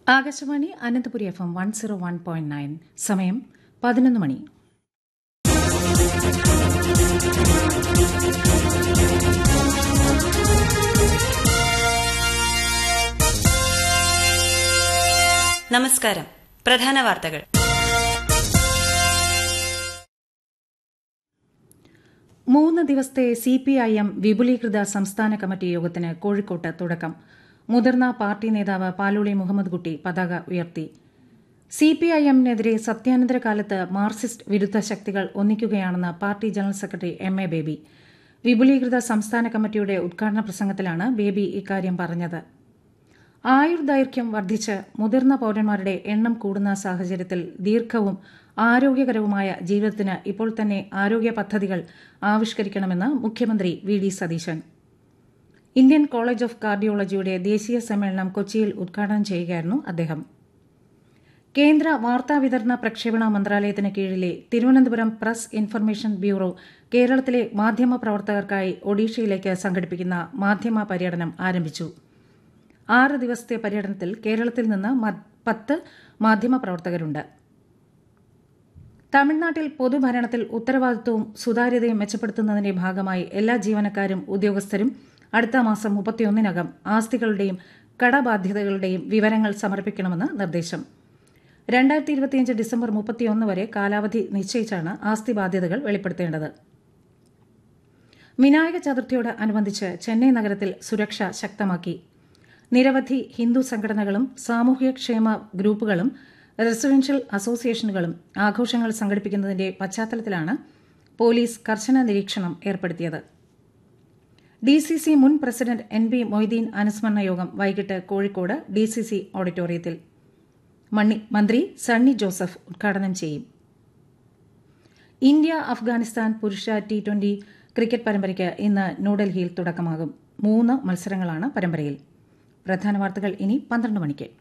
Akashvani Ananthapuri FM 101.9 സമയം 11 മണി. നമസ്കാരം. പ്രധാന വാർത്തകൾ. മൂന്ന് ദിവസത്തെ CPIM വിപുലീകൃത സംസ്ഥാന കമ്മിറ്റി യോഗത്തിന് കോഴിക്കോട്ട് തുടക്കം. മുതിർന്ന പാർട്ടി നേതാവ് പാലോളി മുഹമ്മദ് കുട്ടി പതാക ഉയർത്തി. CPIMനെതിരെ സത്യാനന്തര കാലത്ത് മാർക്സിസ്റ്റ് വിരുദ്ധ ശക്തികൾ ഒന്നിക്കുകയാണെന്ന് party general secretary MA baby. വിപുലീകൃത സംസ്ഥാന കമ്മിറ്റിയുടെ ഉദ്ഘാടന പ്രസംഗത്തിലാണ് ബേബി ഇക്കാര്യം പറഞ്ഞത്. ആയുർദൈർഘ്യം വർദ്ധിച്ച് മുതിർന്ന പൌരന്മാരുടെ എണ്ണം കൂടുന്ന സാഹചര്യത്തിൽ ദീർഘവും ആരോഗ്യകരവുമായ ജീവിതത്തിന് ഇപ്പോൾ തന്നെ ആരോഗ്യ പദ്ധതികൾ ആവിഷ്കരിക്കണമെന്ന് മുഖ്യമന്ത്രി VD Satheesan. Indian college of കാർഡിയോളജിയുടെ ദേശീയ സമ്മേളനം കൊച്ചിയിൽ ഉദ്ഘാടനം ചെയ്യുകയായിരുന്നു അദ്ദേഹം. കേന്ദ്ര വാർത്താവിതരണ പ്രക്ഷേപണ മന്ത്രാലയത്തിന് കീഴിലെ തിരുവനന്തപുരം പ്രസ് ഇൻഫർമേഷൻ ബ്യൂറോ കേരളത്തിലെ മാധ്യമ പ്രവർത്തകർക്കായി ഒഡീഷയിലേക്ക് സംഘടിപ്പിക്കുന്ന മാധ്യമ പര്യടനം ആരംഭിച്ചു. 6 ദിവസത്തെ പര്യടനത്തിൽ കേരളത്തിൽ നിന്ന് 10 മാധ്യമപ്രവർത്തകരുണ്ട്. തമിഴ്നാട്ടിൽ പൊതുഭരണത്തിൽ ഉത്തരവാദിത്വവും സുതാര്യതയും മെച്ചപ്പെടുത്തുന്നതിന്റെ ഭാഗമായി എല്ലാ ജീവനക്കാരും ഉദ്യോഗസ്ഥരും അടുത്ത മാസം 31-നകം ആസ്തികളുടെയും കടബാധ്യതകളുടെയും വിവരങ്ങൾ സമർപ്പിക്കണമെന്ന് നിർദ്ദേശം. 2025 ഡിസംബർ 31 വരെ കാലാവധി നിശ്ചയിച്ചാണ് ആസ്തി ബാധ്യതകൾ വെളിപ്പെടുത്തേണ്ടത്. വിനായക ചതുർത്ഥിയോട് അനുബന്ധിച്ച് ചെന്നൈ നഗരത്തിൽ സുരക്ഷ ശക്തമാക്കി. നിരവധി ഹിന്ദു സംഘടനകളും സാമൂഹ്യക്ഷേമ ഗ്രൂപ്പുകളും റെസിഡൻഷ്യൽ അസോസിയേഷനുകളും ആഘോഷങ്ങൾ സംഘടിപ്പിക്കുന്നതിന്റെ പശ്ചാത്തലത്തിലാണ് പോലീസ് കർശന നിരീക്ഷണം ഏർപ്പെടുത്തിയത്. DCC മുൻ പ്രസിഡന്റ് NB മൊയ്തീൻ അനുസ്മരണ യോഗം വൈകിട്ട് കോഴിക്കോട് DCC ഓഡിറ്റോറിയത്തിൽ മന്ത്രി സണ്ണി ജോസഫ് ഉദ്ഘാടനം ചെയ്യും. ഇന്ത്യ അഫ്ഗാനിസ്ഥാൻ പുരുഷ T20 ക്രിക്കറ്റ് പരമ്പരയ്ക്ക് ഇന്ന് ന്യൂഡൽഹിയിൽ തുടക്കമാകും. 3 മത്സരങ്ങളാണ് പരമ്പരയിൽ. പ്രധാന വാർത്തകൾ ഇനി 12 മണിക്ക്.